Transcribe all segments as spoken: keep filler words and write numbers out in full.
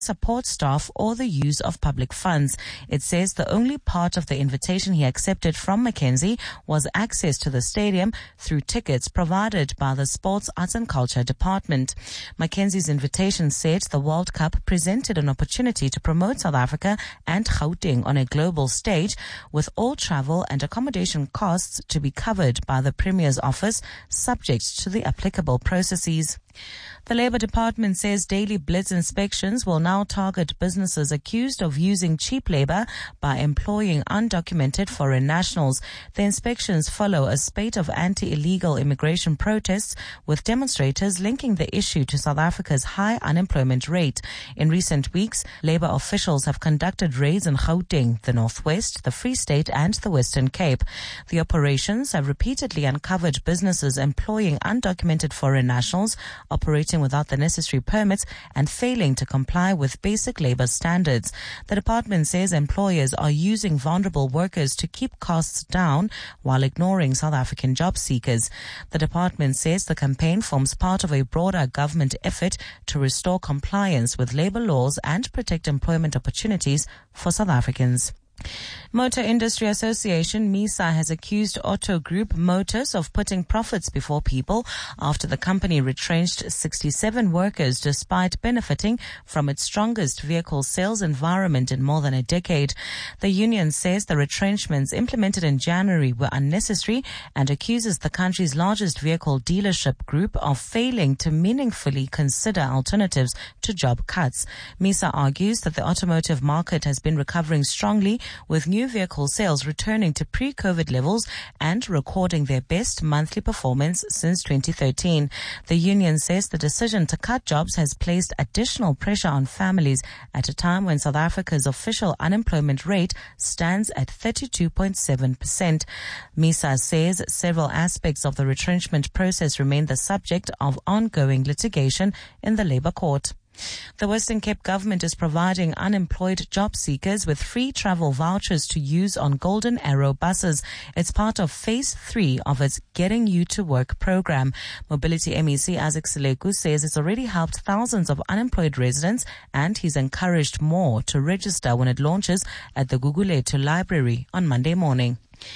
support staff or the use of public funds. It says the only part of the invitation he accepted from Mackenzie was access to the stadium through tickets provided by the Sports, Arts and Culture Department. Mackenzie's invitation said the World Cup presented an opportunity to promote South Africa and Gauteng on a global stage, with all travel and accommodation costs to be covered by the Premier's office, subject to the applicable processes. The Labour Department says daily blitz inspections will now target businesses accused of using cheap labour by employing undocumented foreign nationals. The inspections follow a spate of anti-illegal immigration protests, with demonstrators linking the issue to South Africa's high unemployment rate. In recent weeks, Labour officials have conducted raids in Gauteng, the Northwest, the Free State and the Western Cape. The operations have repeatedly uncovered businesses employing undocumented foreign nationals, operating without the necessary permits and failing to comply with basic labor standards. The department says employers are using vulnerable workers to keep costs down while ignoring South African job seekers. The department says the campaign forms part of a broader government effort to restore compliance with labor laws and protect employment opportunities for South Africans. Motor Industry Association MISA has accused Auto Group Motors of putting profits before people after the company retrenched sixty-seven workers despite benefiting from its strongest vehicle sales environment in more than a decade. The union says the retrenchments implemented in January were unnecessary and accuses the country's largest vehicle dealership group of failing to meaningfully consider alternatives to job cuts. MISA argues that the automotive market has been recovering strongly, with new vehicle sales returning to pre-COVID levels and recording their best monthly performance since twenty thirteen. The union says the decision to cut jobs has placed additional pressure on families at a time when South Africa's official unemployment rate stands at thirty-two point seven percent. MISA says several aspects of the retrenchment process remain the subject of ongoing litigation in the Labour Court. The Western Cape government is providing unemployed job seekers with free travel vouchers to use on Golden Arrow buses. It's part of phase three of its Getting You to Work program. Mobility M E C Isaac Seleku says it's already helped thousands of unemployed residents, and he's encouraged more to register when it launches at the Gugulethu Library on Monday morning.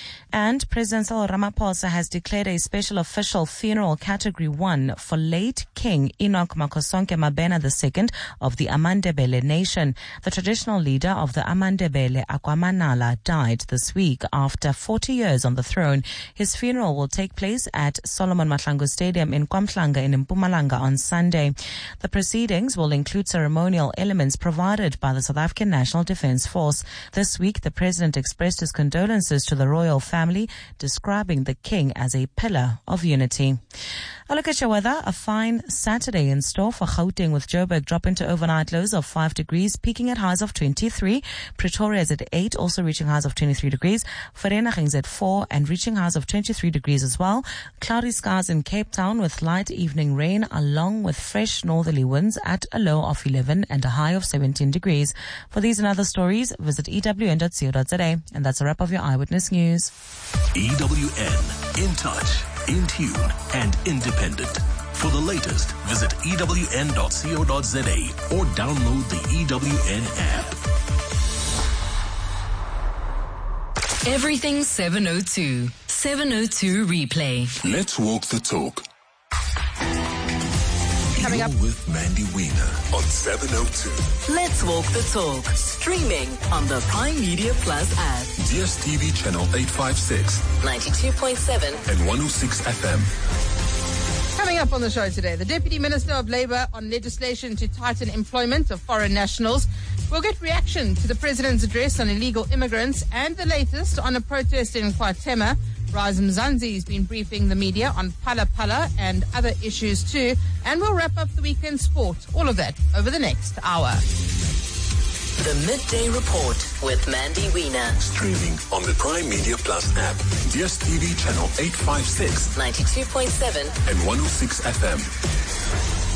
And President Cyril Ramaphosa has declared a special official funeral category one for late King Enoch Makosonke Mabena the second of the Amandebele nation. The traditional leader of the Amandebele, Akwamanala, died this week after forty years on the throne. His funeral will take place at Solomon Mahlangu Stadium in KwaMhlanga in Mpumalanga on Sunday. The proceedings will include ceremonial elements provided by the South African National Defence Force. This week, the president expressed his condolences to the royal family, describing the king as a pillar of unity. A look at your weather. A fine Saturday in store for Gauteng, with Joburg dropping to overnight lows of five degrees, peaking at highs of twenty-three. Pretoria is at eight, also reaching highs of twenty-three degrees. Vereeniging is at four and reaching highs of twenty-three degrees as well. Cloudy skies in Cape Town with light evening rain along with fresh northerly winds at a low of eleven and a high of seventeen degrees. For these and other stories, visit e w n dot co dot z a. And that's a wrap of your Eyewitness News. E W N, in touch, in tune, and independent. For the latest, visit e w n dot co dot z a or download the E W N app. Everything seven oh two. seven oh two replay. Let's walk the talk. Coming up with Mandy Wiener on seven oh two. Let's walk the talk. Streaming on the Prime Media Plus app. D S T V channel eight fifty-six, ninety-two point seven and one oh six F M. Coming up on the show today, the Deputy Minister of Labour on legislation to tighten employment of foreign nationals. We'll get reaction to the President's address on illegal immigrants and the latest on a protest in KwaThema. Raz Mzansi's been briefing the media on Phala Phala and other issues too. And we'll wrap up the weekend sport. All of that over the next hour. The Midday Report with Mandy Wiener. Streaming on the Prime Media Plus app, D S T V channel eight fifty-six, ninety-two point seven and one oh six F M.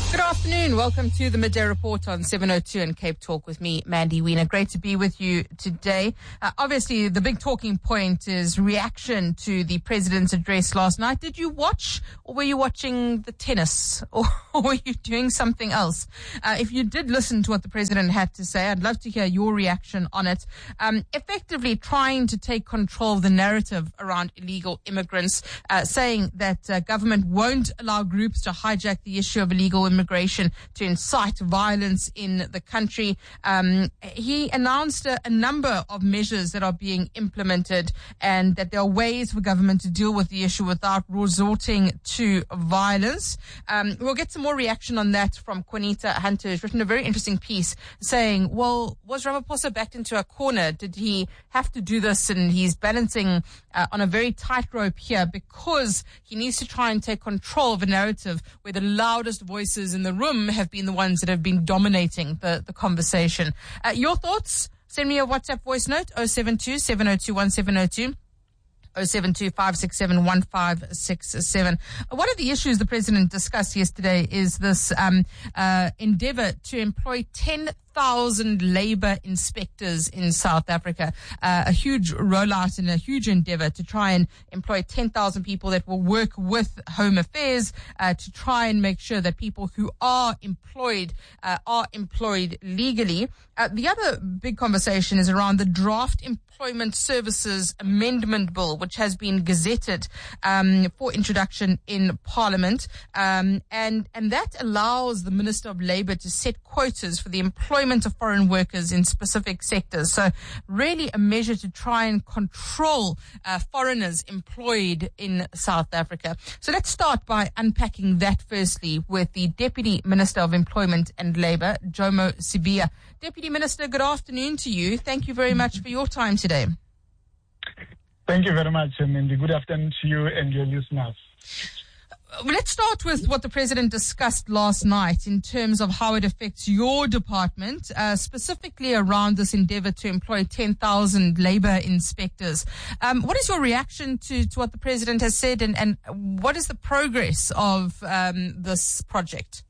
Good afternoon. Welcome to the Midday Report on seven oh two and Cape Talk with me, Mandy Wiener. Great to be with you today. Uh, obviously, the big talking point is reaction to the president's address last night. Did you watch, or were you watching the tennis, or, or were you doing something else? Uh, if you did listen to what the president had to say, I'd love to hear your reaction on it. Um, effectively trying to take control of the narrative around illegal immigrants, uh, saying that uh, government won't allow groups to hijack the issue of illegal immigration immigration to incite violence in the country. Um, he announced a, a number of measures that are being implemented and that there are ways for government to deal with the issue without resorting to violence. Um, we'll get some more reaction on that from Juanita Hunter, who's written a very interesting piece saying, well, was Ramaphosa backed into a corner? Did he have to do this? And he's balancing uh, on a very tightrope here because he needs to try and take control of a narrative where the loudest voices in the room have been the ones that have been dominating the, the conversation. Uh, your thoughts? Send me a WhatsApp voice note, oh seven two, seven oh two, one seven oh two. oh seven two, five six seven, one five six seven. One of the issues the president discussed yesterday is this um, uh, endeavor to employ ten thousand labor inspectors in South Africa, uh, a huge rollout and a huge endeavor to try and employ ten thousand people that will work with Home Affairs uh, to try and make sure that people who are employed uh, are employed legally. Uh, the other big conversation is around the draft Employment Services Amendment Bill, which has been gazetted um, for introduction in Parliament, um, and and that allows the Minister of Labour to set quotas for the employment of foreign workers in specific sectors. So really a measure to try and control uh, foreigners employed in South Africa. So let's start by unpacking that firstly with the Deputy Minister of Employment and Labour, Jomo Sibiya. Deputy Minister, good afternoon to you. Thank you very much for your time today. Thank you very much, Mindy. Good afternoon to you and your listeners. Let's start with what the president discussed last night in terms of how it affects your department, uh, specifically around this endeavor to employ ten thousand labor inspectors. Um, what is your reaction to, to what the president has said, and, and what is the progress of um, this project?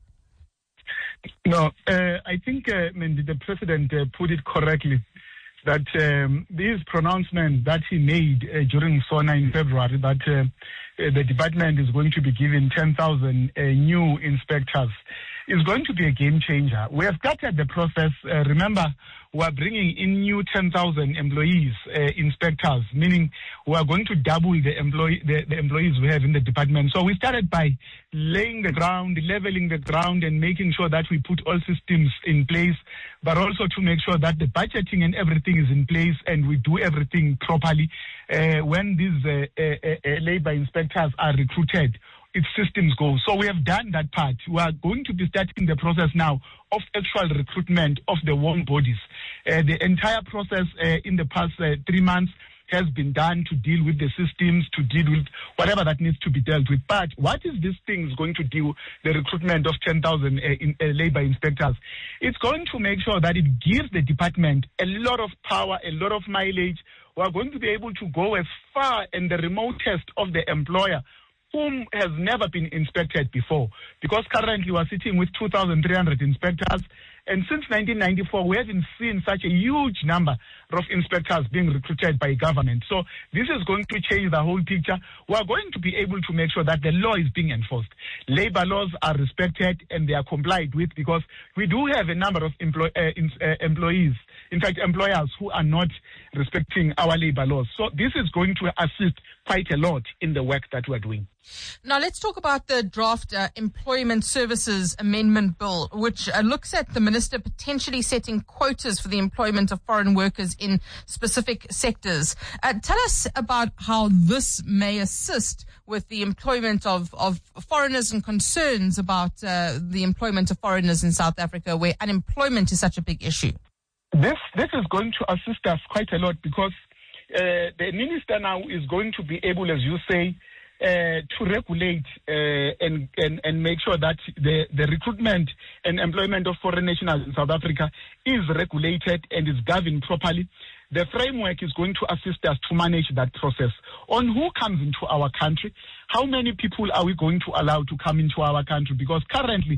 No, uh, I think uh, Mindy, the president uh, put it correctly that um, this pronouncement that he made uh, during SONA in February, that uh, the department is going to be given ten thousand uh, new inspectors, is going to be a game changer. We have started the process. Uh, remember, we are bringing in new ten thousand employees, uh, inspectors, meaning we are going to double the, employee, the, the employees we have in the department. So we started by laying the ground, leveling the ground, and making sure that we put all systems in place, but also to make sure that the budgeting and everything is in place and we do everything properly. Uh, when these uh, uh, uh, labor inspectors are recruited, its systems go. So we have done that part. We are going to be starting the process now of actual recruitment of the warm bodies. Uh, the entire process uh, in the past uh, three months has been done to deal with the systems, to deal with whatever that needs to be dealt with. But what is this thing going to do, the recruitment of ten thousand uh, in, uh, labor inspectors? It's going to make sure that it gives the department a lot of power, a lot of mileage. We are going to be able to go as far and the remotest of the employer whom has never been inspected before. Because currently we are sitting with two thousand three hundred inspectors, and since nineteen ninety-four we haven't seen such a huge number of inspectors being recruited by government. So this is going to change the whole picture. We are going to be able to make sure that the law is being enforced. Labor laws are respected and they are complied with, because we do have a number of employ- uh, in, uh, employees, in fact employers, who are not respecting our labor laws. So this is going to assist quite a lot in the work that we're doing. Now let's talk about the draft uh, Employment Services Amendment Bill, which uh, looks at the minister potentially setting quotas for the employment of foreign workers in specific sectors. Uh, tell us about how this may assist with the employment of, of foreigners and concerns about uh, the employment of foreigners in South Africa, where unemployment is such a big issue. This this is going to assist us quite a lot, because uh, the minister now is going to be able, as you say, Uh, to regulate uh, and, and, and make sure that the, the recruitment and employment of foreign nationals in South Africa is regulated and is governed properly. The framework is going to assist us to manage that process on who comes into our country, how many people are we going to allow to come into our country, because currently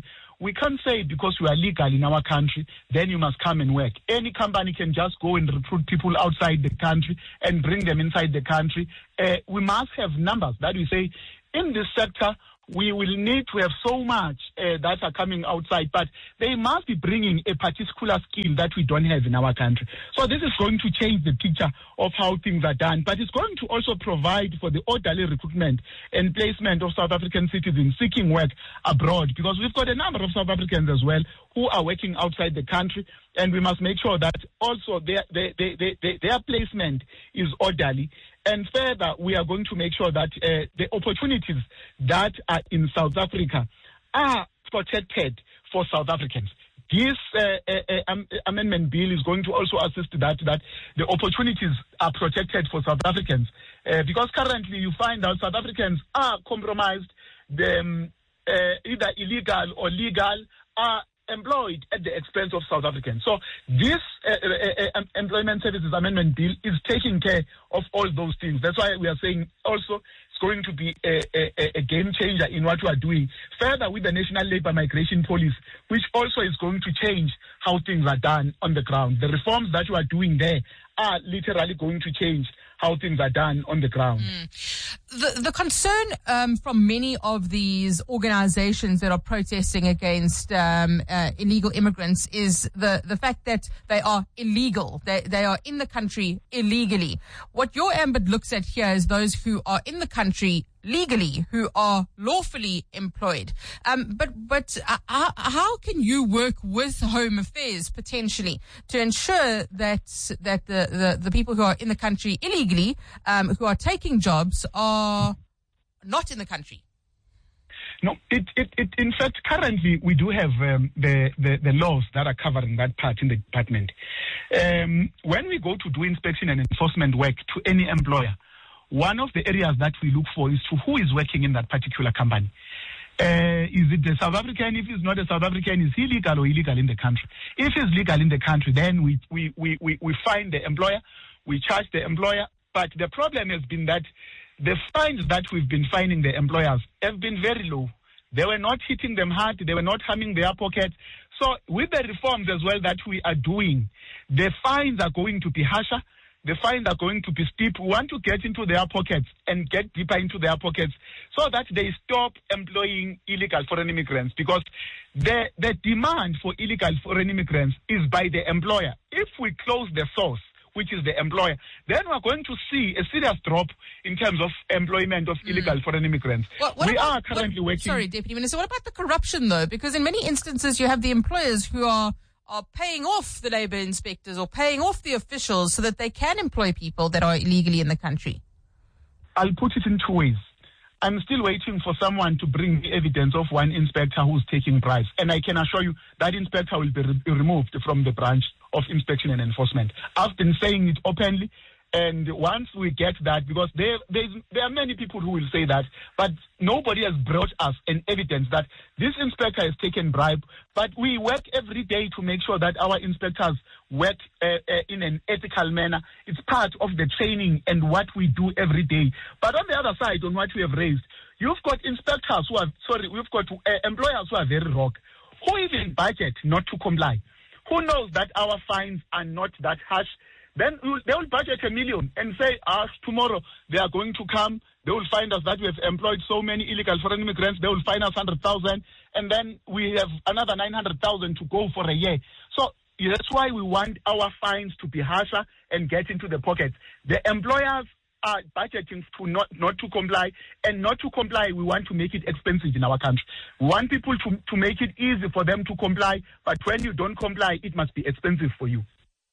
we can't say because you are legal in our country, then you must come and work. Any company can just go and recruit people outside the country and bring them inside the country. Uh, we must have numbers that we say, in this sector, we will need to have so much uh, that are coming outside, but they must be bringing a particular skill that we don't have in our country. So this is going to change the picture of how things are done, but it's going to also provide for the orderly recruitment and placement of South African citizens seeking work abroad, because we've got a number of South Africans as well who are working outside the country, and we must make sure that also their, their, their, their, their placement is orderly. And further, we are going to make sure that uh, the opportunities that are in South Africa are protected for South Africans. This uh, uh, uh, um, amendment bill is going to also assist that, that the opportunities are protected for South Africans. Uh, because currently you find that South Africans are compromised, the, um, uh, either illegal or legal, are employed at the expense of South Africans. So this uh, uh, uh, Employment Services Amendment Bill is taking care of all those things. That's why we are saying also it's going to be a, a, a game changer in what we are doing. Further, with the National Labour Migration Policy, which also is going to change how things are done on the ground. The reforms that we are doing there are literally going to change how things are done on the ground. Mm. The, the concern um, from many of these organizations that are protesting against um, uh, illegal immigrants is the, the fact that they are illegal. They, they are in the country illegally. What your ambit looks at here is those who are in the country legally, who are lawfully employed. Um, but but uh, how, how can you work with Home Affairs potentially to ensure that that the, the, the people who are in the country illegally, um, who are taking jobs, are not in the country? No, it, it, it, in fact, currently we do have um, the, the, the laws that are covering that part in the department. Um, when we go to do inspection and enforcement work to any employer, one of the areas that we look for is to who is working in that particular company. Uh, is it the South African? If he's not a South African, is he legal or illegal in the country? If he's legal in the country, then we, we, we, we, we find the employer, we charge the employer. But the problem has been that the fines that we've been fining the employers have been very low. They were not hitting them hard. They were not harming their pockets. So with the reforms as well that we are doing, the fines are going to be harsher. The fines are going to be steep. We want to get into their pockets and get deeper into their pockets so that they stop employing illegal foreign immigrants, because the, the demand for illegal foreign immigrants is by the employer. If we close the source, which is the employer, then we're going to see a serious drop in terms of employment of illegal mm. foreign immigrants. What, what we about, are currently what, working... Sorry, Deputy Minister, what about the corruption, though? Because in many instances you have the employers who are are paying off the labour inspectors or paying off the officials so that they can employ people that are illegally in the country. I'll put it in two ways. I'm still waiting for someone to bring me evidence of one inspector who's taking bribes. And I can assure you that inspector will be re- removed from the branch of inspection and enforcement. I've been saying it openly. And once we get that, because there, there are many people who will say that, but nobody has brought us an evidence that this inspector has taken bribe. But we work every day to make sure that our inspectors work uh, uh, in an ethical manner. It's part of the training and what we do every day. But on the other side, on what we have raised, you've got inspectors who are, sorry, we've got uh, employers who are very rogue, who even budget not to comply, who knows that our fines are not that harsh. Then they will budget a million and say, ah, tomorrow they are going to come. They will find us that we have employed so many illegal foreign immigrants. They will fine us one hundred thousand. And then we have another nine hundred thousand to go for a year. So that's why we want our fines to be harsher and get into the pockets. The employers are budgeting to not, not to comply. And not to comply, we want to make it expensive in our country. We want people to, to make it easy for them to comply. But when you don't comply, it must be expensive for you.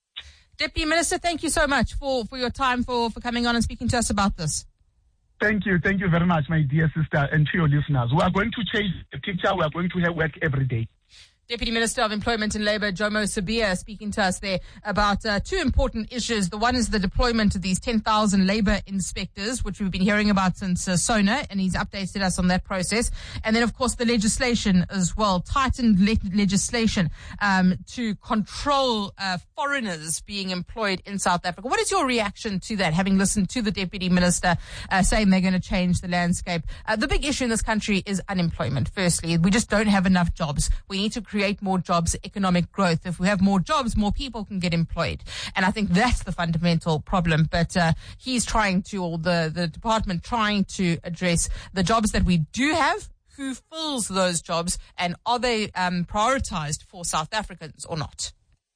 Deputy Minister, thank you so much for, for your time, for, for coming on and speaking to us about this. Thank you. Thank you very much, my dear sister, and to your listeners. We are going to change the picture. We are going to have work every day. Deputy Minister of Employment and Labour, Jomo Sibiya, speaking to us there about uh, two important issues. The one is the deployment of these ten thousand labour inspectors, which we've been hearing about since uh, SONA, and he's updated us on that process. And then, of course, the legislation as well, tightened le- legislation um, to control uh, foreigners being employed in South Africa. What is your reaction to that, having listened to the Deputy Minister uh, saying they're going to change the landscape? Uh, the big issue in this country is unemployment, firstly. We just don't have enough jobs. We need to create create more jobs, economic growth. If we have more jobs, more people can get employed. And I think that's the fundamental problem. But uh, he's trying to, or the, the department trying to address the jobs that we do have. Who fills those jobs, and are they um, prioritized for South Africans or not?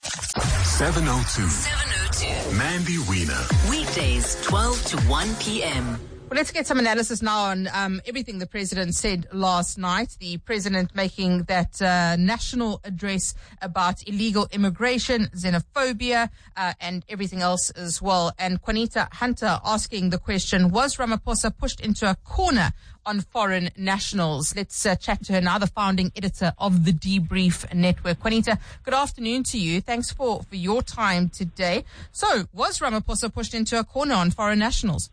seven oh two. seven oh two. Mandy Wiener. Weekdays, twelve to one p.m. Well, let's get some analysis now on um, everything the president said last night. The president making that uh, national address about illegal immigration, xenophobia, uh, and everything else as well. And Juanita Hunter asking the question, was Ramaphosa pushed into a corner on foreign nationals? Let's uh, chat to her now, the founding editor of the Debrief Network. Juanita, good afternoon to you. Thanks for, for your time today. So, was Ramaphosa pushed into a corner on foreign nationals?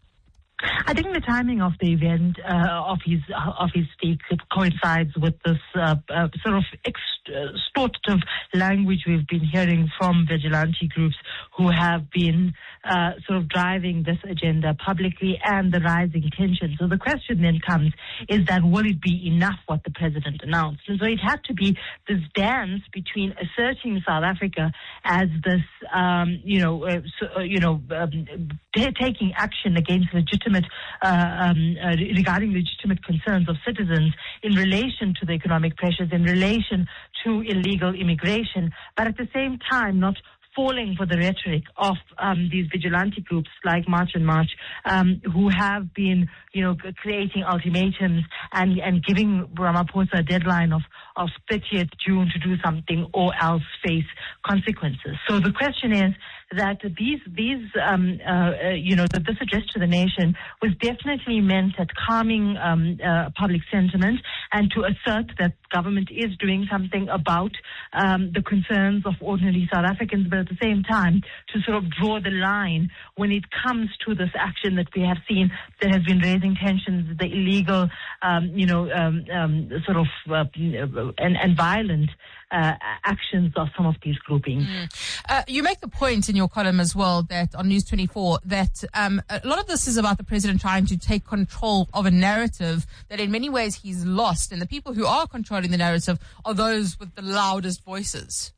I think the timing of the event uh, of his uh, of his speech coincides with this uh, uh, sort of extortive language we've been hearing from vigilante groups who have been uh, sort of driving this agenda publicly, and the rising tension. So the question then comes, is that will it be enough what the president announced? And so it had to be this dance between asserting South Africa as this, um, you know, uh, so, uh, you know, um, t- taking action against legitimate, uh, um, uh, regarding legitimate concerns of citizens in relation to the economic pressures, in relation to illegal immigration, but at the same time not falling for the rhetoric of um, these vigilante groups like March and March, um, who have been, you know, creating ultimatums and, and giving Ramaphosa a deadline of, of thirtieth June to do something or else face consequences. So the question is that these, these, um, uh, uh, you know, that this address to the nation was definitely meant at calming um, uh, public sentiment and to assert that government is doing something about um, the concerns of ordinary South Africans, but at the same time to sort of draw the line when it comes to this action that we have seen that has been raising tensions, the illegal, um, you know, um, um, sort of uh, and, and violent Uh, actions of some of these groupings. Mm. Uh, you make the point in your column as well that on News twenty-four that um, a lot of this is about the president trying to take control of a narrative that in many ways he's lost, and the people who are controlling the narrative are those with the loudest voices.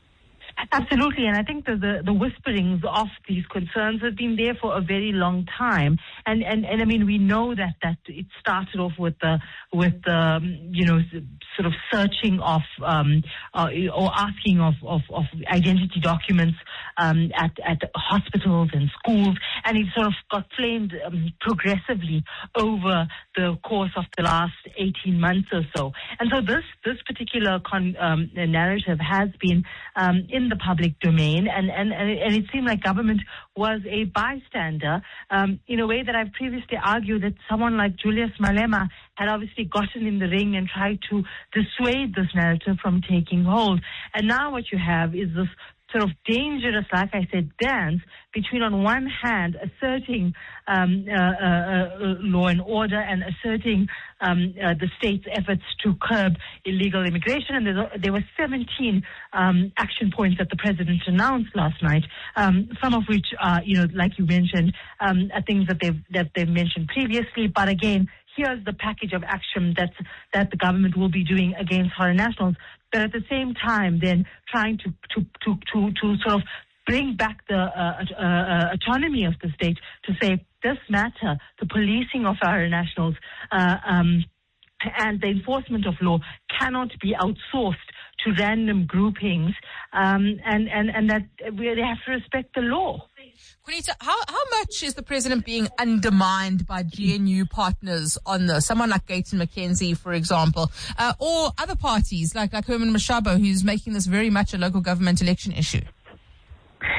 Absolutely, and I think the, the the whisperings of these concerns have been there for a very long time, and and, and I mean we know that, that it started off with the with the um, you know sort of searching of um, uh, or asking of, of, of identity documents um, at at hospitals and schools, and it sort of got flamed um, progressively over the course of the last eighteen months or so, and so this this particular con, um, narrative has been um, in the public domain, and, and, and it seemed like government was a bystander um, in a way that I've previously argued that someone like Julius Malema had obviously gotten in the ring and tried to dissuade this narrative from taking hold. And now what you have is this sort of dangerous, like I said, dance between on one hand asserting um, uh, uh, uh, law and order and asserting um, uh, the state's efforts to curb illegal immigration. And there, there were seventeen um, action points that the president announced last night, um, some of which are, you know, like you mentioned, um, are things that they've, that they've mentioned previously. But again, here's the package of action that that the government will be doing against foreign nationals. But at the same time, then trying to to to to, to sort of bring back the uh, uh, uh, autonomy of the state to say this matter, the policing of foreign nationals uh, um, and the enforcement of law cannot be outsourced to random groupings, um, and and and that we they have to respect the law. Juanita, how, how much is the president being undermined by G N U partners on this? Someone like Gayton McKenzie, for example, uh, or other parties like, like Herman Mashaba, who's making this very much a local government election issue?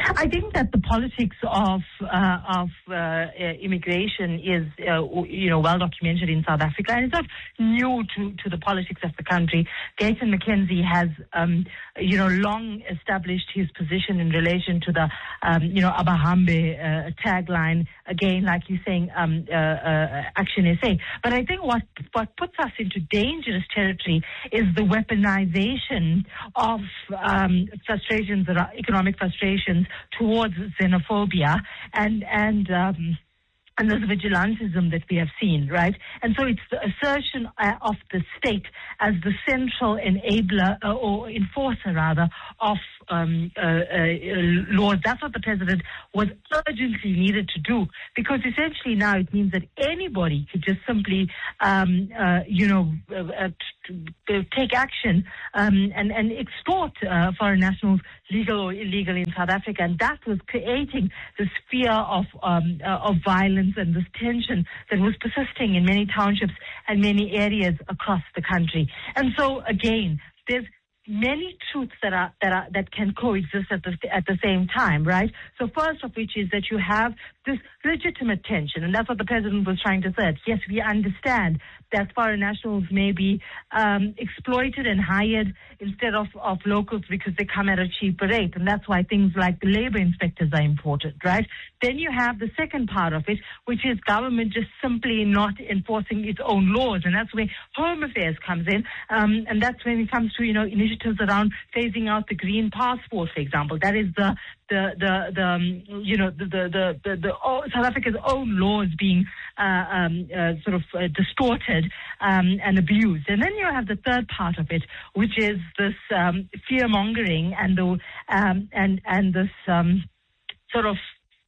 I think that the politics of uh, of uh, immigration is, uh, you know, well documented in South Africa, and it's not new to, to the politics of the country. Gayton McKenzie has, um, you know, long established his position in relation to the, um, you know, Abahambe uh, tagline. Again, like you're saying, um, uh, uh, Action S A. But I think what what puts us into dangerous territory is the weaponization of um, frustrations, that are economic frustrations towards xenophobia and and um, and this vigilantism that we have seen, right? And so it's the assertion uh, of the state as the central enabler uh, or enforcer, rather, of um, uh, uh, laws. That's what the president was urgently needed to do, because essentially now it means that anybody could just simply, um, uh, you know, uh, uh, to take action um, and, and extort uh, foreign nationals, legal or illegal, in South Africa. And that was creating this fear of um, uh, of violence and this tension that was persisting in many townships and many areas across the country. And so, again, there's many truths that are that are that can coexist at the at the same time, right? So first of which is that you have this legitimate tension, and that's what the president was trying to say. Yes, we understand that foreign nationals may be um, exploited and hired instead of, of locals because they come at a cheaper rate, and that's why things like the labor inspectors are important, right? Then you have the second part of it, which is government just simply not enforcing its own laws, and that's where Home Affairs comes in, um, and that's when it comes to, you know, initiatives around phasing out the green passport, for example. That is the the the, the um, you know the the the, the oh, South Africa's own laws being uh, um, uh, sort of uh, distorted um, and abused. And then you have the third part of it, which is this um, fear mongering and the um, and and this um, sort of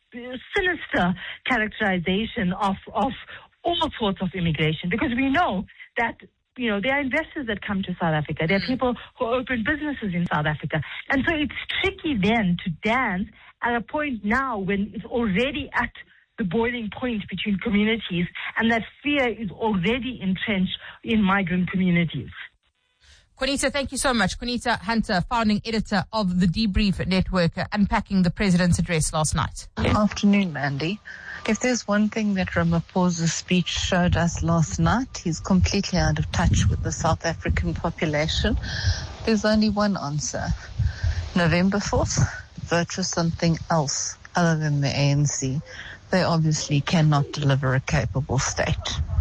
sinister characterization of of all sorts of immigration, because we know that, you know, there are investors that come to South Africa. There are people who open businesses in South Africa. And so it's tricky then to dance at a point now when it's already at the boiling point between communities, and that fear is already entrenched in migrant communities. Quinita, thank you so much. Quinita Hunter, founding editor of the Debrief Network, uh, unpacking the president's address last night. Afternoon, Mandy. If there's one thing that Ramaphosa's speech showed us last night, he's completely out of touch with the South African population. There's only one answer. November fourth, vote for something else other than the A N C. They obviously cannot deliver a capable state.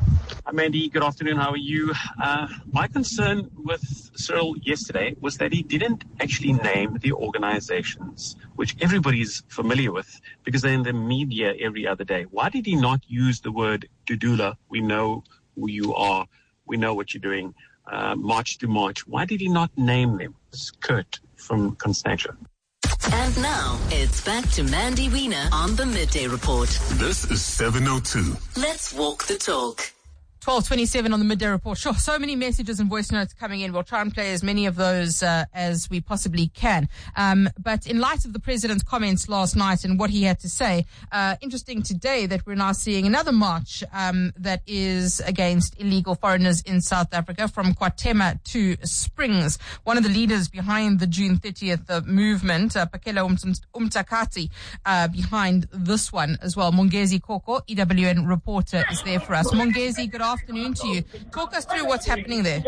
Mandy, good afternoon. How are you? Uh, my concern with Cyril yesterday was that he didn't actually name the organizations, which everybody's familiar with because they're in the media every other day. Why did he not use the word Dudula? We know who you are. We know what you're doing. Uh, March to March. Why did he not name them? It's Kurt from Constantia. And now it's back to Mandy Wiener on the Midday Report. This is seven oh two. Let's walk the talk. twelve twenty-seven on the Midday Report. Sure, so many messages and voice notes coming in. We'll try and play as many of those uh, as we possibly can. Um, but in light of the president's comments last night and what he had to say, uh, interesting today that we're now seeing another march um, that is against illegal foreigners in South Africa from KwaThema to Springs. One of the leaders behind the June thirtieth uh, movement, uh, Pakela Umtakati, uh, behind this one as well. Mongezi Koko, E W N reporter, is there for us. Mongezi, good afternoon to you. Talk us through what's happening there.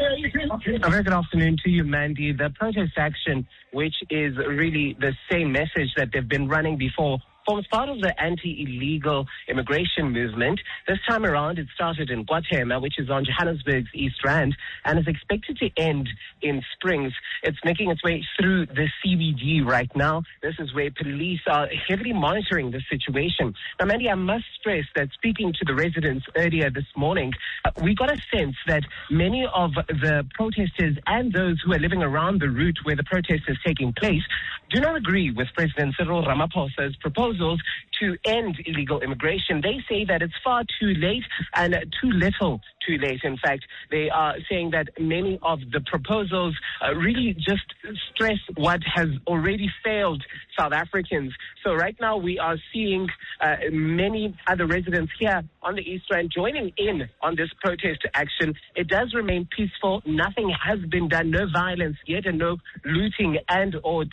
A very good afternoon to you, Mandy. The protest action, which is really the same message that they've been running before, forms part of the anti-illegal immigration movement. This time around, it started in KwaThema, which is on Johannesburg's East Rand, and is expected to end in Springs. It's making its way through the C B D right now. This is where police are heavily monitoring the situation. Now, Mandy, I must stress that speaking to the residents earlier this morning, uh, we got a sense that many of the protesters and those who are living around the route where the protest is taking place do not agree with President Cyril Ramaphosa's proposals to end illegal immigration. They say that it's far too late and too little too late. In fact, they are saying that many of the proposals uh, really just stress what has already failed South Africans. So right now we are seeing uh, many other residents here on the East Rand joining in on this protest action. It does remain peaceful. Nothing has been done, no violence yet, and no looting and or damage of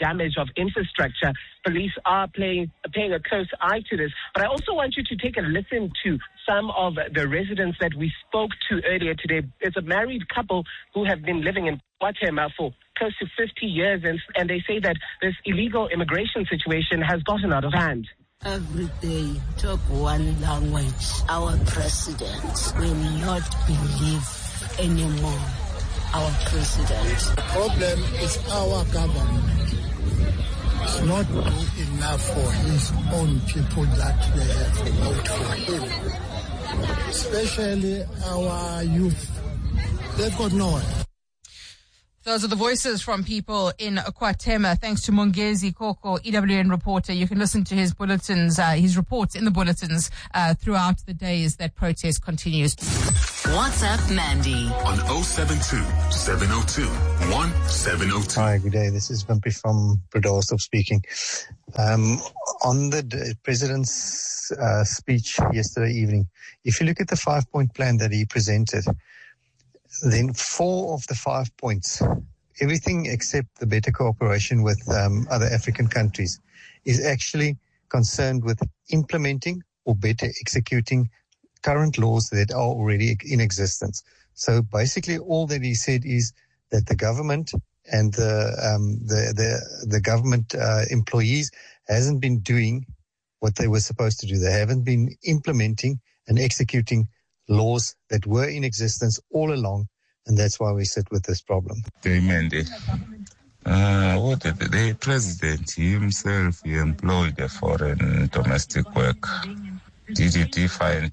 of infrastructure. Police are playing, paying a close eye to this. But I also want you to take a listen to some of the residents that we spoke to earlier today. It's a married couple who have been living in KwaThema for close to fifty years, and, and they say that this illegal immigration situation has gotten out of hand. Every day, talk one language. Our president will not believe anymore. Our president. The problem is our government. It's not doing enough for his own people that they have voted for him. Especially our youth. They've got nowhere. Those are the voices from people in KwaThema. Thanks to Mongezi Koko, E W N reporter. You can listen to his bulletins, uh, his reports in the bulletins uh, throughout the day as that protest continues. WhatsApp Mandy on oh seven two, seven oh two, one seven oh two. Hi, good day. This is Bumpy from Bredasdorp speaking. Um, on the d- President's uh, speech yesterday evening, if you look at the five-point plan that he presented, then four of the five points, everything except the better cooperation with um, other African countries, is actually concerned with implementing or better executing current laws that are already in existence. So basically all that he said is that the government and the um, the, the, the government uh, employees hasn't been doing what they were supposed to do. They haven't been implementing and executing laws that were in existence all along, and that's why we sit with this problem. Mendy. Uh, what the, the president himself, he employed a foreign domestic worker. Did he define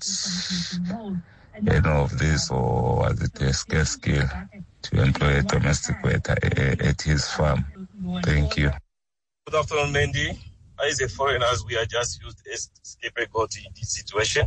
any of this, or was it a scarce skill to employ a domestic worker at his farm? Thank you. Good afternoon, Mendy. As a foreigners, we are just used as scapegoat in this situation.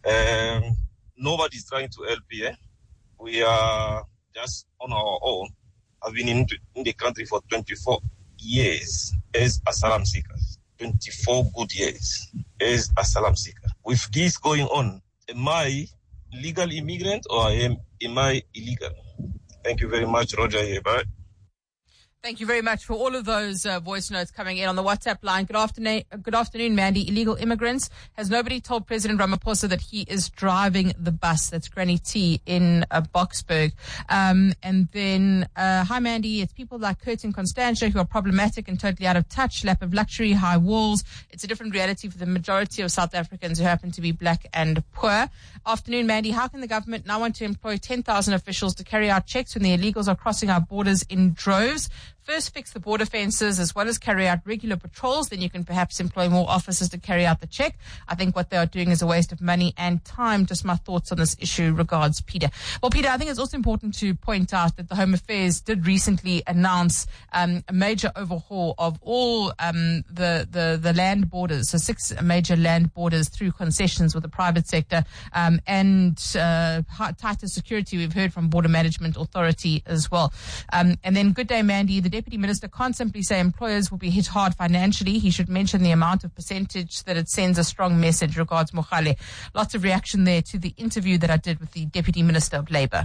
Um, Nobody's trying to help here. We are just on our own. I've been in, in the country for twenty-four years as asylum seekers. twenty-four good years as asylum seeker. With this going on, am I legal immigrant or am, am I illegal? Thank you very much, Roger. Bye. Thank you very much for all of those uh, voice notes coming in on the WhatsApp line. Good afternoon, good afternoon, Mandy. Illegal immigrants. Has nobody told President Ramaphosa that he is driving the bus? That's Granny T in uh, Boksburg. Um, and then, uh, hi, Mandy. It's people like Kurt and Constantia who are problematic and totally out of touch. Lap of luxury, high walls. It's a different reality for the majority of South Africans who happen to be black and poor. Afternoon, Mandy. How can the government now want to employ ten thousand officials to carry out checks when the illegals are crossing our borders in droves? First, fix the border fences as well as carry out regular patrols. Then you can perhaps employ more officers to carry out the check. I think what they are doing is a waste of money and time. Just my thoughts on this issue. Regards, Peter. Well, Peter, I think it's also important to point out that the Home Affairs did recently announce um, a major overhaul of all um, the, the, the land borders. So six major land borders through concessions with the private sector um, and uh, tighter security. We've heard from Border Management Authority as well. Um, and then, good day, Mandy. The Deputy Minister can't simply say employers will be hit hard financially. He should mention the amount of percentage that it sends a strong message. Regards, Mohale. Lots of reaction there to the interview that I did with the Deputy Minister of Labour.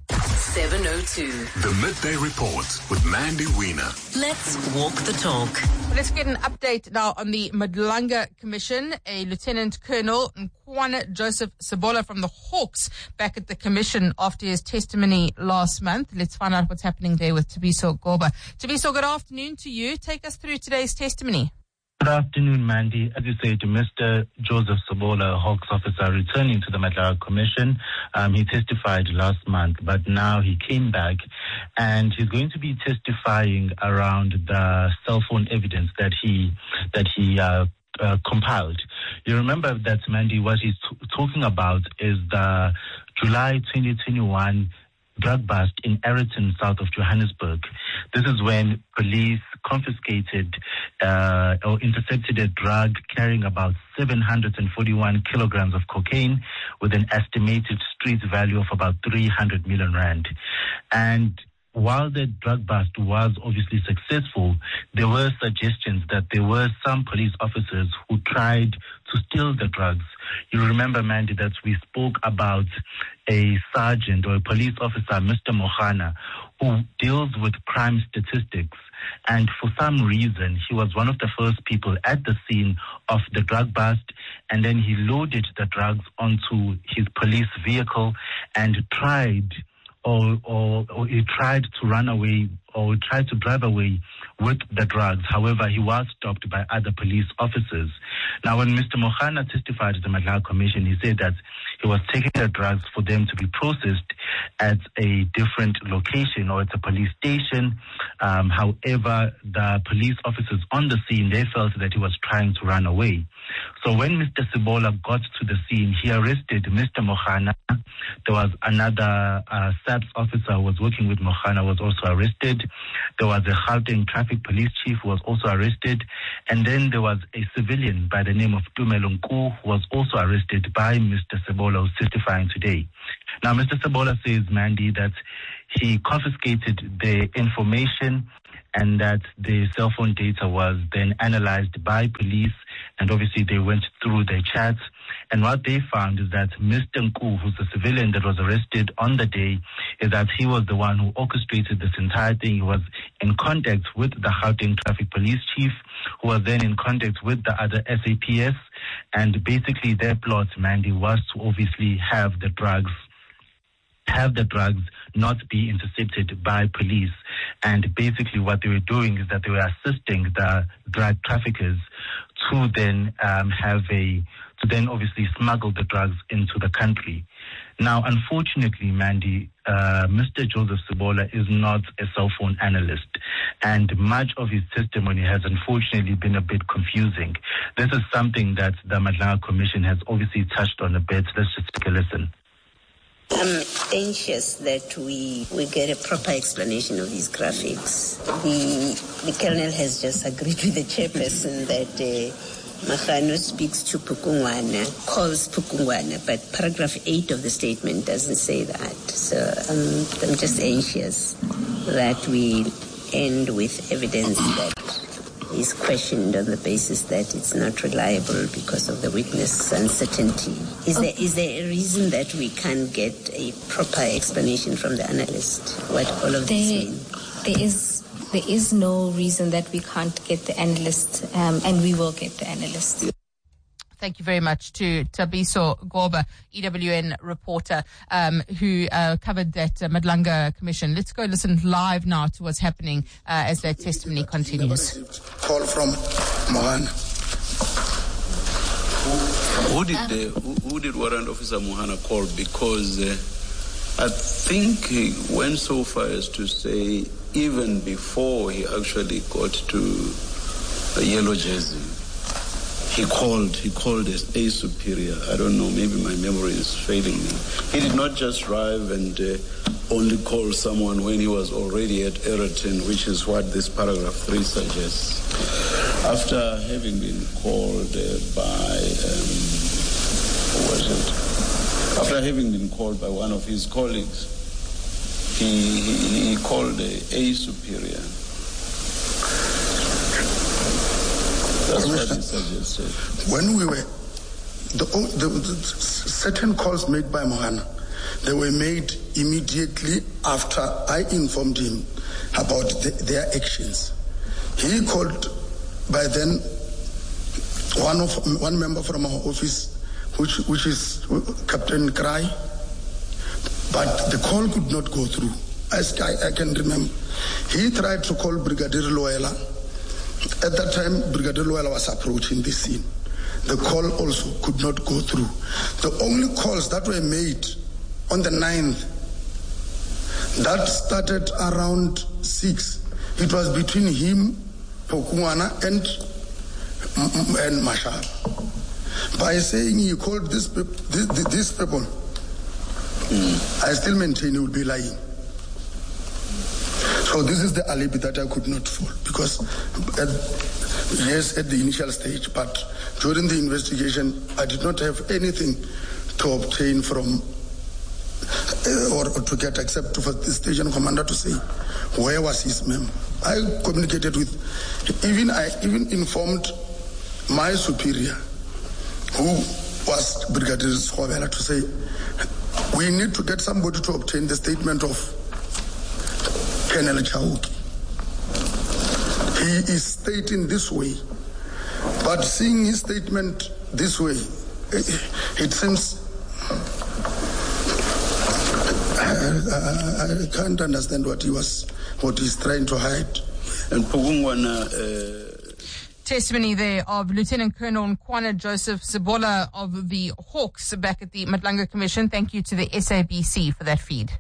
seven oh two. The Midday Report with Mandy Wiener. Let's walk the talk. Let's get an update now on the Madlanga Commission. A Lieutenant Colonel Nkwana Joseph Sabola from the Hawks back at the commission after his testimony last month. Let's find out what's happening there with Tabiso Goba. Tabiso, good afternoon to you. Take us through today's testimony. Good afternoon, Mandy. As you said, Mister Joseph Sabola, Hawks officer, returning to the Madlanga Commission. Um, he testified last month, but now he came back and he's going to be testifying around the cell phone evidence that he that he uh, uh, compiled. You remember that, Mandy, what he's t- talking about is the July twenty twenty-one drug bust in Ayrton, south of Johannesburg. This is when police confiscated uh, or intercepted a drug carrying about seven hundred forty-one kilograms of cocaine with an estimated street value of about three hundred million rand. And while the drug bust was obviously successful, there were suggestions that there were some police officers who tried to steal the drugs. You remember, Mandy, that we spoke about a sergeant or a police officer, Mister Mohana, who deals with crime statistics. And for some reason, he was one of the first people at the scene of the drug bust. And then he loaded the drugs onto his police vehicle and tried or, or, or he tried to run away or tried to drive away with the drugs. However, he was stopped by other police officers. Now, when Mister Mohana testified to the Madlala Commission, he said that he was taking the drugs for them to be processed at a different location or at a police station. Um, however, the police officers on the scene, they felt that he was trying to run away. So when Mister Sibola got to the scene, he arrested Mister Mohana. There was another uh, S A P S officer who was working with Mohana was also arrested. There was a Gauteng traffic police chief who was also arrested. And then there was a civilian by the name of Tumelo Nku who was also arrested by Mister Sibola, who's testifying today. Now, Mister Sibola says, Mandy, that he confiscated the information and that the cell phone data was then analyzed by police, and obviously they went through their chats. And what they found is that Mister Nku, who's the civilian that was arrested on the day, is that he was the one who orchestrated this entire thing. He was in contact with the Gauteng traffic police chief, who was then in contact with the other S A P S, and basically their plot, Mandy, was to obviously have the drugs have the drugs not be intercepted by police. And basically what they were doing is that they were assisting the drug traffickers to then um, have a, to then obviously smuggle the drugs into the country. Now, unfortunately, Mandy, uh, Mister Joseph Sibola is not a cell phone analyst, and much of his testimony has unfortunately been a bit confusing. This is something that the Madlala Commission has obviously touched on a bit. Let's just take a listen. I'm anxious that we, we get a proper explanation of these graphics. The, the Colonel has just agreed with the chairperson that uh, Mahano speaks to Pukungwana, calls Pukungwana, but paragraph eight of the statement doesn't say that. So um, I'm just anxious that we end with evidence that is questioned on the basis that it's not reliable because of the witness uncertainty. Is okay. there is there a reason that we can't get a proper explanation from the analyst what all of there, this mean? There is there is no reason that we can't get the analyst, um, and we will get the analyst. Thank you very much to Tabiso Goba, E W N reporter, um, who uh, covered that uh, Madlala Commission. Let's go listen live now to what's happening uh, as that testimony continues. Call from Mohan. Who did the, who, who did Warrant Officer Mohana call? Because uh, I think he went so far as to say even before he actually got to the yellow jersey, He called, he called as a superior. I don't know, maybe my memory is failing me. He did not just drive and uh, only call someone when he was already at Egerton, which is what this paragraph three suggests. After having been called uh, by, um, what was it? After having been called by one of his colleagues, he, he, he called a, a superior. That's what he suggested. When we were, the, the, the certain calls made by Mohana, they were made immediately after I informed him about the, their actions. He called by then one of one member from our office, which which is Captain Cry, but the call could not go through. As I, I can remember, he tried to call Brigadier Loela. At that time, Brigadier Loela was approaching the scene. The call also could not go through. The only calls that were made on the ninth, that started around six. It was between him, Pokungwana, and, and Mashal. By saying he called this, this, this people, mm. I still maintain he would be lying. So this is the alibi that I could not fall, because at, yes, at the initial stage, but during the investigation, I did not have anything to obtain from uh, or or to get except for the station commander to say where was his memo. I communicated with, even I even informed my superior, who was Brigadier Schobela, to say we need to get somebody to obtain the statement of Colonel Chauki. He is stating this way, but seeing his statement this way, it seems I, I can't understand what he was, what he's trying to hide. And Pugungwana. Testimony there of Lieutenant Colonel Nkwana Joseph Sibola of the Hawks back at the Madlanga Commission. Thank you to the S A B C for that feed.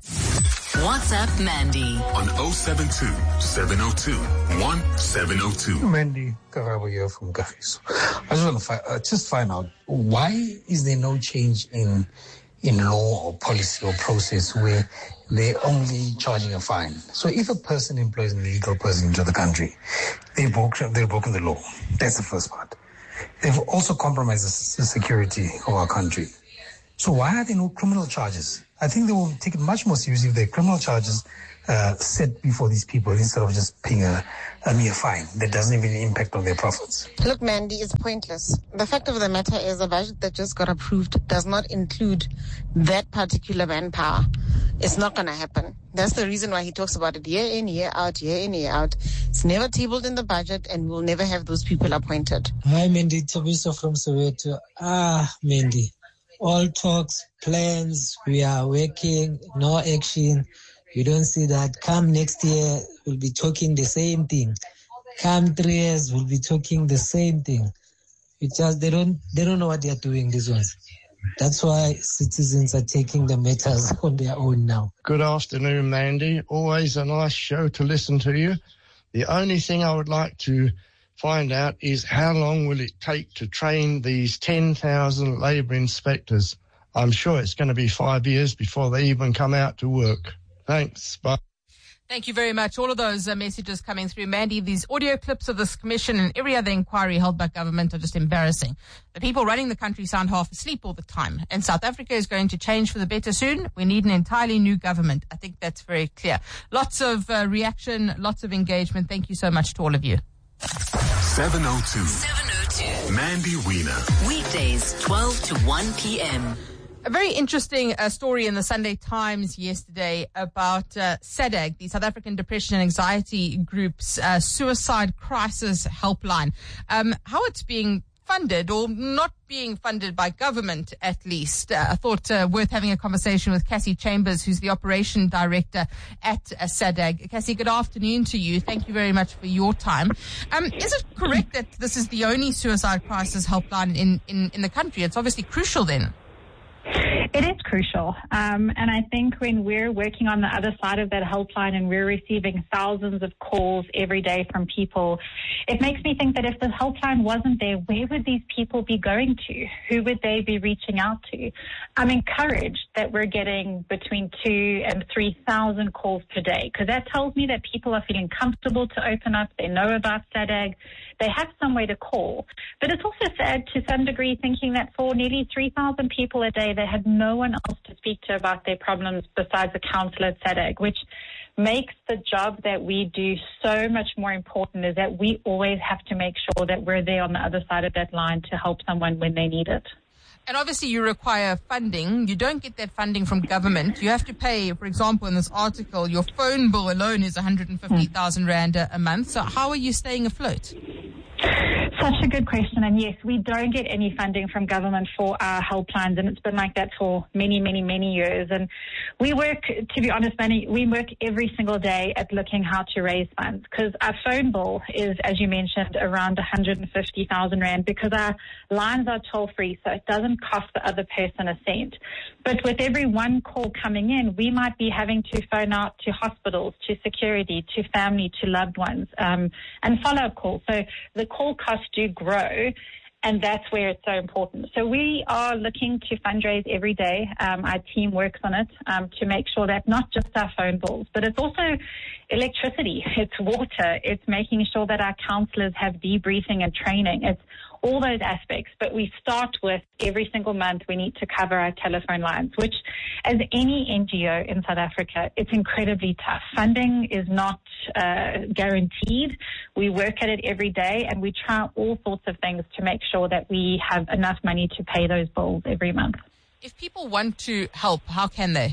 WhatsApp Mandy on oh seven two, seven oh two, one seven oh two. Mandy Karabo here from Kagiso. I just want to fi- uh, just find out, why is there no change in in law or policy or process where they're only charging a fine? So if a person employs an illegal person into the country, they've broken, they've broken the law. That's the first part. They've also compromised the security of our country. So why are there no criminal charges? I think they will take it much more seriously if there are criminal charges uh, set before these people instead of just paying a, a mere fine that doesn't even impact on their profits. Look, Mandy, it's pointless. The fact of the matter is the budget that just got approved does not include that particular manpower. It's not going to happen. That's the reason why he talks about it year in, year out, year in, year out. It's never tabled in the budget, and we'll never have those people appointed. Hi, Mandy. Tabiso from Soweto. Ah, Mandy. All talks, plans, we are working, no action. You don't see that. Come next year, we'll be talking the same thing. Come three years, we'll be talking the same thing. It's just they don't they don't know what they are doing, these ones. That's why citizens are taking the matters on their own now. Good afternoon, Mandy. Always a nice show to listen to you. The only thing I would like to find out is how long will it take to train these ten thousand labour inspectors? I'm sure it's going to be five years before they even come out to work. Thanks. Bye. Thank you very much. All of those uh, messages coming through. Mandy, these audio clips of this commission and every other inquiry held by government are just embarrassing. The people running the country sound half asleep all the time. And South Africa is going to change for the better soon. We need an entirely new government. I think that's very clear. Lots of uh, reaction, lots of engagement. Thank you so much to all of you. seven oh two. seven oh two. Mandy Wiener. Weekdays, twelve to one p.m. A very interesting uh, story in the Sunday Times yesterday about uh, SADAG, the South African Depression and Anxiety Group's uh, suicide crisis helpline. Um, how it's being funded, or not being funded by government, at least. Uh, I thought uh, worth having a conversation with Cassie Chambers, who's the operation director at uh, SADAG. Cassie, good afternoon to you. Thank you very much for your time. Um, is it correct that this is the only suicide crisis helpline in, in, in the country? It's obviously crucial then. It is crucial. Um, and I think when we're working on the other side of that helpline and we're receiving thousands of calls every day from people, it makes me think that if the helpline wasn't there, where would these people be going to? Who would they be reaching out to? I'm encouraged that we're getting between two and three thousand calls per day, because that tells me that people are feeling comfortable to open up. They know about SADAG. They have some way to call. But it's also sad to some degree thinking that for nearly three thousand people a day, they had no one else to speak to about their problems besides a counsellor at SADAG, which makes the job that we do so much more important, is that we always have to make sure that we're there on the other side of that line to help someone when they need it. And obviously you require funding. You don't get that funding from government. You have to pay, for example, in this article, your phone bill alone is one hundred fifty thousand rand a, a month. So how are you staying afloat? Such a good question. And yes, we don't get any funding from government for our helplines, and it's been like that for many, many, many years. And we work, to be honest, Manny, we work every single day at looking how to raise funds, because our phone bill is, as you mentioned, around one hundred fifty thousand rand, because our lines are toll-free, so it doesn't cost the other person a cent. But with every one call coming in, we might be having to phone out to hospitals, to security, to family, to loved ones, um, and follow-up calls. So the call costs do grow, and that's where it's so important. So we are looking to fundraise every day. Um, our team works on it um, to make sure that not just our phone bills, but it's also electricity, it's water, it's making sure that our counsellors have debriefing and training. It's all those aspects. But we start with every single month we need to cover our telephone lines, which as any N G O in South Africa, it's incredibly tough. Funding is not uh, guaranteed. We work at it every day and we try all sorts of things to make sure that we have enough money to pay those bills every month. If people want to help, how can they?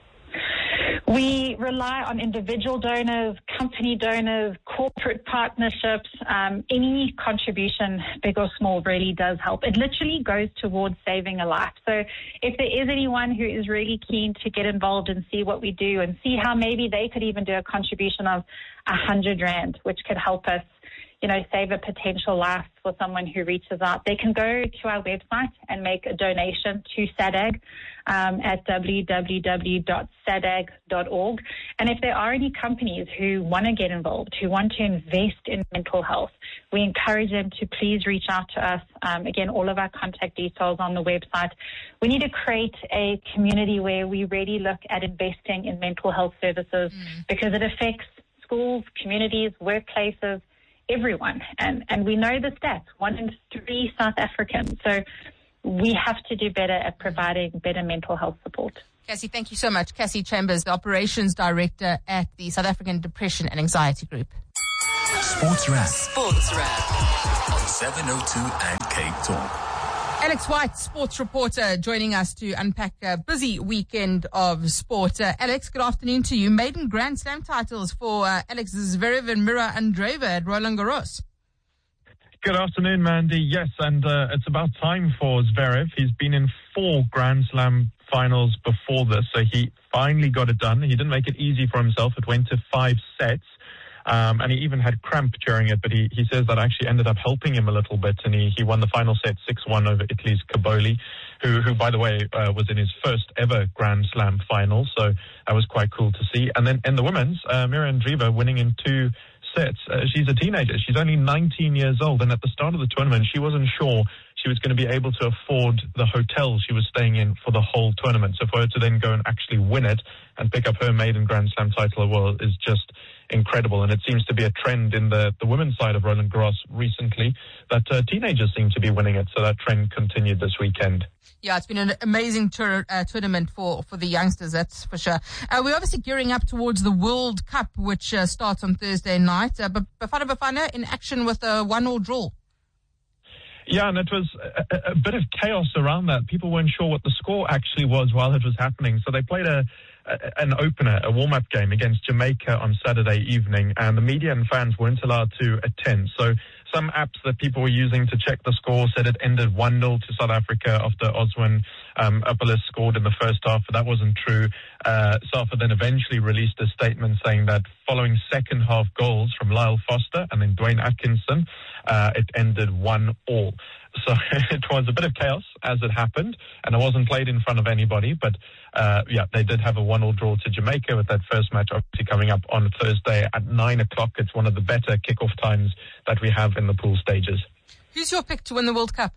We rely on individual donors, company donors, corporate partnerships. Um, any contribution, big or small, really does help. It literally goes towards saving a life. So if there is anyone who is really keen to get involved and see what we do and see how maybe they could even do a contribution of a hundred rand, which could help us, you know, save a potential life for someone who reaches out, they can go to our website and make a donation to SADAG um, at w w w dot sadag dot org. And if there are any companies who want to get involved, who want to invest in mental health, we encourage them to please reach out to us. Um, again, all of our contact details on the website. We need to create a community where we really look at investing in mental health services mm. because it affects schools, communities, workplaces, everyone. And, and we know the stats, one in three South Africans. So we have to do better at providing better mental health support. Cassie, thank you so much. Cassie Chambers, the Operations Director at the South African Depression and Anxiety Group. Sports Wrap. Sports Wrap. On seven oh two and Cape Talk. Alex White, sports reporter, joining us to unpack a busy weekend of sport. Uh, Alex, good afternoon to you. Maiden Grand Slam titles for uh, Alex Zverev and Mira Andreeva at Roland Garros. Good afternoon, Mandy. Yes, and uh, it's about time for Zverev. He's been in four Grand Slam finals before this, so he finally got it done. He didn't make it easy for himself. It went to five sets. Um, and he even had cramp during it, but he, he says that actually ended up helping him a little bit, and he, he won the final set six one over Italy's Caboli, who, who by the way, uh, was in his first ever Grand Slam final, so that was quite cool to see. And then in the women's, uh, Mira Andreeva winning in two sets. Uh, she's a teenager. She's only nineteen years old, and at the start of the tournament, she wasn't sure she was going to be able to afford the hotel she was staying in for the whole tournament. So for her to then go and actually win it and pick up her maiden Grand Slam title as well is just incredible. And it seems to be a trend in the, the women's side of Roland Garros recently that uh, teenagers seem to be winning it. So that trend continued this weekend. Yeah, it's been an amazing tour, uh, tournament for, for the youngsters, that's for sure. Uh, we're obviously gearing up towards the World Cup, which uh, starts on Thursday night. Uh, but Bafana Bafana in action with a one-all draw. Yeah, and it was a, a bit of chaos around that. People weren't sure what the score actually was while it was happening. So they played a, a an opener, a warm-up game against Jamaica on Saturday evening, and the media and fans weren't allowed to attend. So some apps that people were using to check the score said it ended one nil to South Africa after Oswin um, Upperless scored in the first half, but that wasn't true. Uh, SAFA then eventually released a statement saying that following second half goals from Lyle Foster and then Dwayne Atkinson, uh, it ended one all. So it was a bit of chaos as it happened, and it wasn't played in front of anybody. But, uh, yeah, they did have a one-all draw to Jamaica with that first match obviously coming up on Thursday at nine o'clock. It's one of the better kickoff times that we have in the pool stages. Who's your pick to win the World Cup?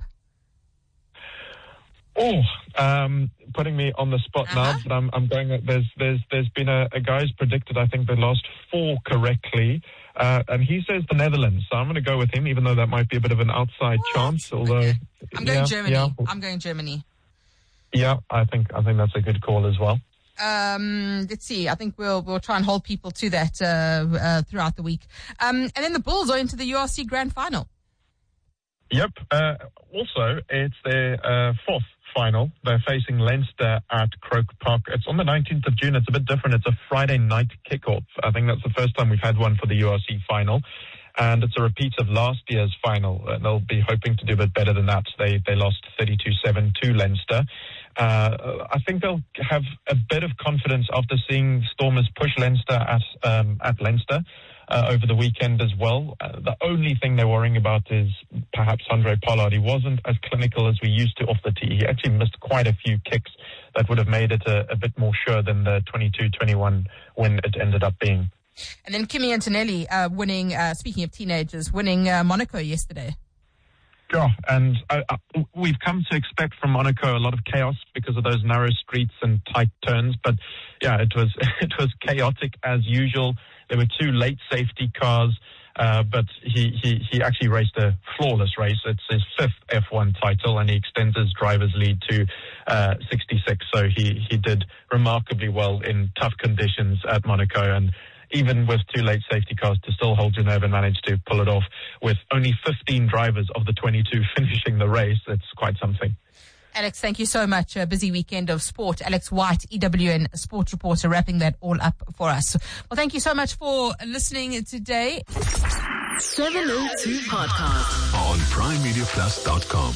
Oh, um, putting me on the spot uh-huh. now, but I'm, I'm going, there's, there's, there's been a, a guy who's predicted, I think, the last four correctly. Uh, and he says the Netherlands, so I'm going to go with him, even though that might be a bit of an outside what? chance. Although okay. I'm going yeah, Germany. Yeah. I'm going Germany. Yeah, I think I think that's a good call as well. Um, let's see. I think we'll we'll try and hold people to that uh, uh, throughout the week. Um, and then the Bulls are into the U R C Grand Final. Yep. Uh, also, it's their uh, fourth final. They're facing Leinster at Croke Park. It's on the nineteenth of June. It's a bit different. It's a Friday night kickoff. I think that's the first time we've had one for the U R C final. And it's a repeat of last year's final. Uh, they'll be hoping to do a bit better than that. They they lost thirty-two seven to Leinster. Uh, I think they'll have a bit of confidence after seeing Stormers push Leinster at um, at Leinster uh, over the weekend as well. Uh, the only thing they're worrying about is perhaps Andre Pollard. He wasn't as clinical as we used to off the tee. He actually missed quite a few kicks that would have made it a, a bit more sure than the twenty-two twenty-one win it ended up being. And then Kimi Antonelli uh, winning, uh, speaking of teenagers, winning uh, Monaco yesterday. Yeah, and uh, we've come to expect from Monaco a lot of chaos because of those narrow streets and tight turns. But yeah, it was it was chaotic as usual. There were two late safety cars, uh, but he, he, he actually raced a flawless race. It's his fifth F one title, and he extends his driver's lead to uh, sixty-six. So he, he did remarkably well in tough conditions at Monaco, and even with two late safety cars, to still hold Geneva and manage to pull it off with only fifteen drivers of the twenty-two finishing the race. It's quite something. Alex, thank you so much. A busy weekend of sport. Alex White, E W N sports reporter, wrapping that all up for us. Well, thank you so much for listening today. seven oh two podcast on prime media plus dot com.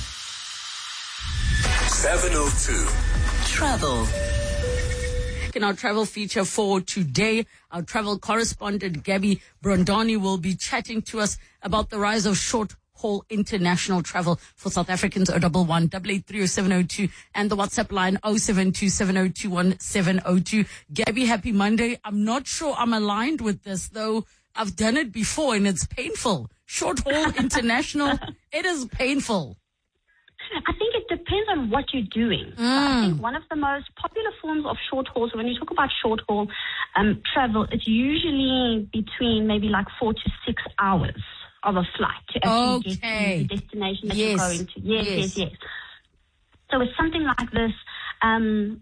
seven oh two Travel. In our travel feature for today, our travel correspondent Gabby Brondani will be chatting to us about the rise of short-haul international travel for South Africans. oh one one, eight eight three oh seven oh two and the WhatsApp line oh seven two seven oh two one seven oh two. Gabby, happy Monday. I'm not sure I'm aligned with this, though. I've done it before and it's painful. Short-haul international, it is painful. I think it depends on what you're doing. Mm. So I think one of the most popular forms of short haul, so when you talk about short haul um, travel, it's usually between maybe like four to six hours of a flight to actually okay. get to the destination that yes. you're going to. Yes, yes, yes, yes. So it's something like this. Um,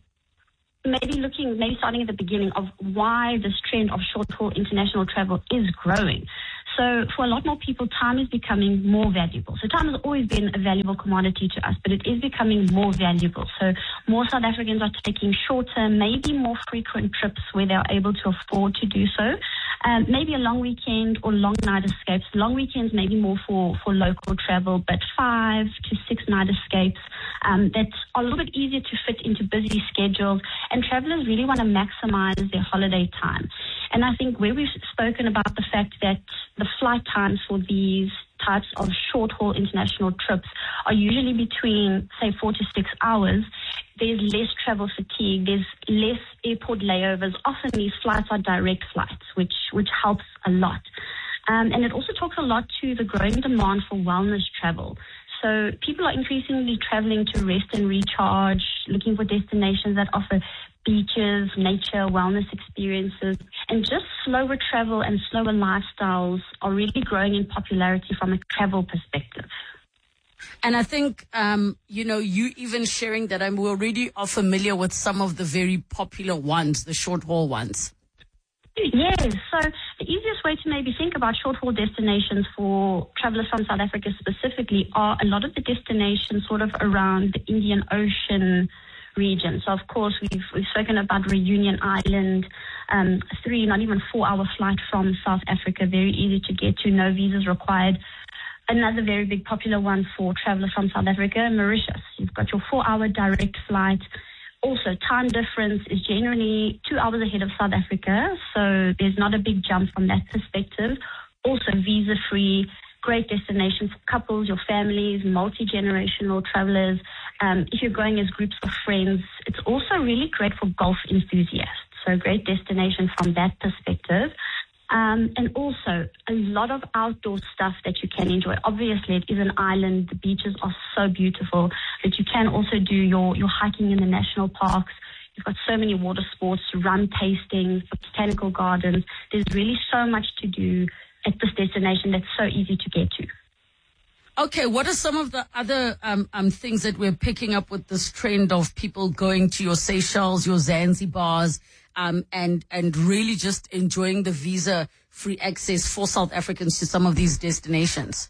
maybe looking, maybe starting at the beginning of why this trend of short haul international travel is growing. So for a lot more people, time is becoming more valuable. So time has always been a valuable commodity to us, but it is becoming more valuable. So more South Africans are taking shorter, maybe more frequent trips where they're able to afford to do so. Um, maybe a long weekend or long night escapes. Long weekends maybe more for, for local travel, but five to six night escapes um, that are a little bit easier to fit into busy schedules. And travelers really want to maximize their holiday time. And I think where we've spoken about the fact that the flight times for these types of short-haul international trips are usually between, say, four to six hours, there's less travel fatigue, there's less airport layovers. Often these flights are direct flights, which, which helps a lot. Um, and it also talks a lot to the growing demand for wellness travel. So people are increasingly traveling to rest and recharge, looking for destinations that offer beaches, nature, wellness experiences, and just slower travel and slower lifestyles are really growing in popularity from a travel perspective. And I think, um, you know, you even sharing that I'm already are familiar with some of the very popular ones, the short haul ones. Yes, so the easiest way to maybe think about short-haul destinations for travelers from South Africa specifically are a lot of the destinations sort of around the Indian Ocean region. So, of course, we've, we've spoken about Reunion Island, um, three, not even four-hour flight from South Africa, very easy to get to, no visas required. Another very big popular one for travelers from South Africa, Mauritius. You've got your four-hour direct flight. Also, time difference is generally two hours ahead of South Africa, so there's not a big jump from that perspective. Also, visa-free, great destination for couples, your families, multi-generational travelers. Um, if you're going as groups of friends, it's also really great for golf enthusiasts, so great destination from that perspective. Um, and also a lot of outdoor stuff that you can enjoy. Obviously, it is an island. The beaches are so beautiful, but you can also do your, your hiking in the national parks. You've got so many water sports, rum tastings, botanical gardens. There's really so much to do at this destination that's so easy to get to. Okay, what are some of the other um, um, things that we're picking up with this trend of people going to your Seychelles, your Zanzibars, um, and and really just enjoying the visa-free access for South Africans to some of these destinations?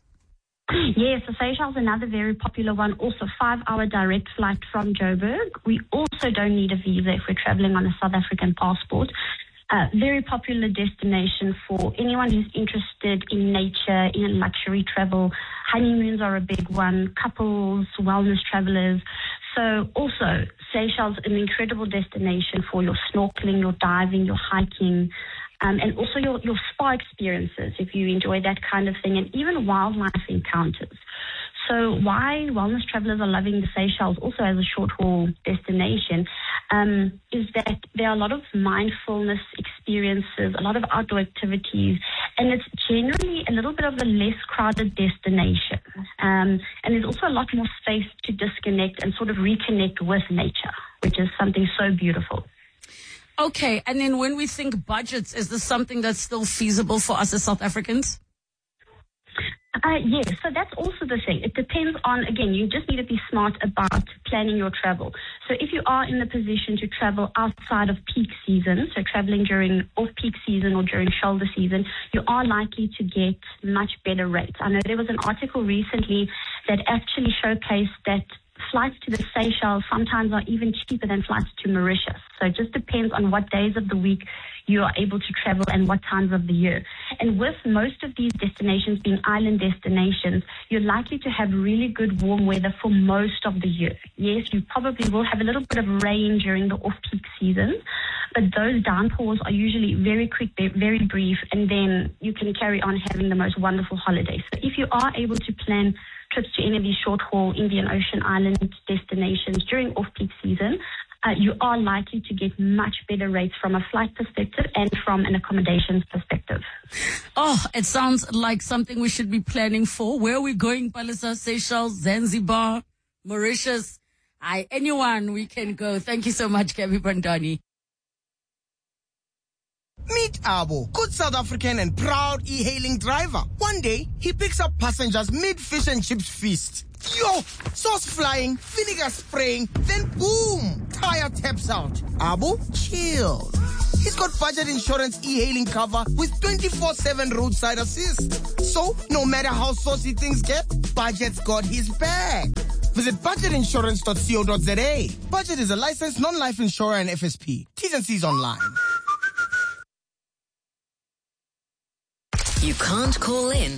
Yes, the Seychelles, another very popular one, also five-hour direct flight from Joburg. We also don't need a visa if we're traveling on a South African passport. Uh, very popular destination for anyone who's interested in nature, in luxury travel. Honeymoons are a big one, couples, wellness travelers. So also, Seychelles, an incredible destination for your snorkeling, your diving, your hiking, um, and also your, your spa experiences if you enjoy that kind of thing, and even wildlife encounters. So why wellness travelers are loving the Seychelles also as a short-haul destination um, is that there are a lot of mindfulness experiences, a lot of outdoor activities, and it's generally a little bit of a less crowded destination. Um, and there's also a lot more space to disconnect and sort of reconnect with nature, which is something so beautiful. Okay, and then when we think budgets, is this something that's still feasible for us as South Africans? Uh, yes, so that's also the thing. It depends on, again, you just need to be smart about planning your travel. So if you are in the position to travel outside of peak season, so traveling during off-peak season or during shoulder season, you are likely to get much better rates. I know there was an article recently that actually showcased that flights to the Seychelles sometimes are even cheaper than flights to Mauritius. So it just depends on what days of the week you are able to travel and what times of the year. And with most of these destinations being island destinations, you're likely to have really good warm weather for most of the year. Yes, you probably will have a little bit of rain during the off-peak seasons, but those downpours are usually very quick, very brief, and then you can carry on having the most wonderful holidays. So if you are able to plan trips to any of these short-haul Indian Ocean island destinations during off-peak season, uh, you are likely to get much better rates from a flight perspective and from an accommodations perspective. Oh, it sounds like something we should be planning for. Where are we going, Palisa? Seychelles, Zanzibar, Mauritius? I, anyone we can go. Thank you so much, Gabby Brandani. Meet Abo, good South African and proud e-hailing driver. One day, he picks up passengers mid-fish and chips feast. Yo, sauce flying, vinegar spraying, then boom, tire taps out. Abo, chill. He's got budget insurance e-hailing cover with twenty-four seven roadside assist. So, no matter how saucy things get, Budget's got his back. Visit budget insurance dot co dot za. Budget is a licensed non-life insurer and F S P. T's and C's online. You can't call in